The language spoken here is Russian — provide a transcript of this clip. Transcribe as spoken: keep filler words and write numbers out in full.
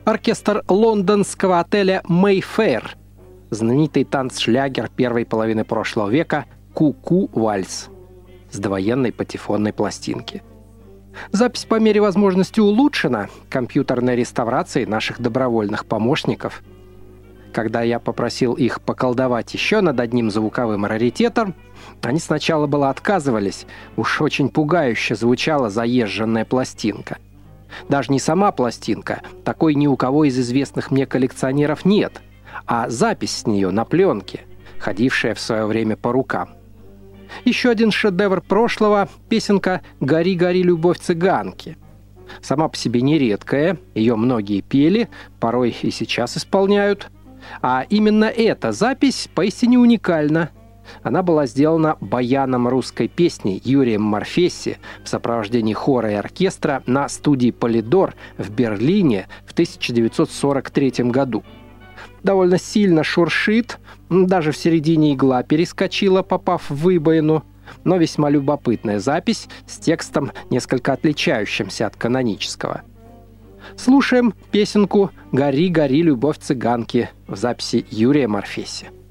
Оркестр лондонского отеля «Мэйфэйр». Знаменитый танцшлягер первой половины прошлого века «Ку-ку вальс» с довоенной патефонной пластинки. Запись по мере возможности улучшена компьютерной реставрацией наших добровольных помощников. Когда я попросил их поколдовать еще над одним звуковым раритетом, они сначала было отказывались, уж очень пугающе звучала заезженная пластинка. Даже не сама пластинка, такой ни у кого из известных мне коллекционеров нет, а запись с нее на пленке, ходившая в свое время по рукам. Еще один шедевр прошлого – песенка «Гори, гори, любовь цыганки». Сама по себе нередкая, ее многие пели, порой и сейчас исполняют. А именно эта запись поистине уникальна. Она была сделана баяном русской песни Юрием Морфесси в сопровождении хора и оркестра на студии «Полидор» в Берлине в тысяча девятьсот сорок третьем году. Довольно сильно шуршит, даже в середине игла перескочила, попав в выбоину, но весьма любопытная запись с текстом, несколько отличающимся от канонического. Слушаем песенку «Гори, гори, любовь цыганки» в записи Юрия Морфесси.